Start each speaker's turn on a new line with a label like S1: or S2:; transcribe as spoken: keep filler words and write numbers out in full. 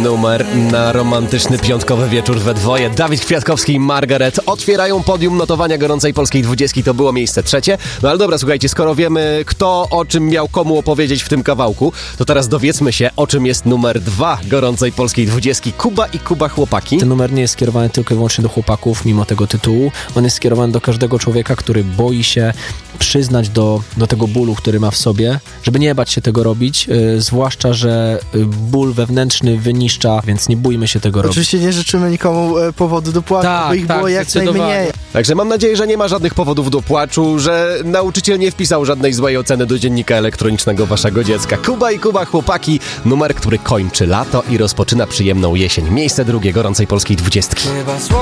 S1: numer na romantyczny piątkowy wieczór we dwoje. Dawid Kwiatkowski i Margaret otwierają podium notowania gorącej polskiej dwudziestki. To było miejsce trzecie. No ale dobra, słuchajcie, skoro wiemy, kto o czym miał komu opowiedzieć w tym kawałku, to teraz dowiedzmy się, o czym jest numer dwa gorącej polskiej dwudziestki. Kuba i Kuba chłopaki.
S2: Ten numer nie jest skierowany tylko i wyłącznie do chłopaków, mimo tego tytułu. On jest skierowany do każdego człowieka, który boi się przyznać do, do tego bólu, który ma w sobie, żeby nie bać się tego robić, yy, zwłaszcza, że yy, ból wewnętrzny wyniszcza, więc nie bójmy się tego
S3: Oczywiście
S2: robić.
S3: nie życzymy nikomu e, powodu do płaczu,
S2: Tak,
S3: bo ich
S2: tak,
S3: było jak najmniej.
S1: Także mam nadzieję, że nie ma żadnych powodów do płaczu, że nauczyciel nie wpisał żadnej złej oceny do dziennika elektronicznego waszego dziecka. Kuba i Kuba chłopaki, numer, który kończy lato i rozpoczyna przyjemną jesień. Miejsce drugie gorącej polskiej dwudziestki.